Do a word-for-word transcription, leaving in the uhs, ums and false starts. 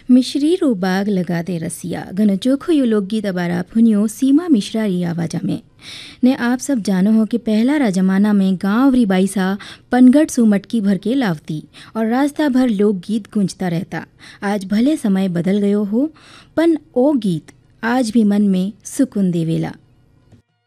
मिश्री रो बाग लगा दे रसिया घन चोखो यो लोकगीत अबारा फुनियो सीमा मिश्रा री आवाजा में ने आप सब जानो हो कि पहला रा जमाना में गांव री बाईसा पनगट सु मटकी भर के लावती और रास्ता भर लोकगीत गूंजता रहता। आज भले समय बदल गयो हो पन ओ गीत आज भी मन में सुकून देवेला।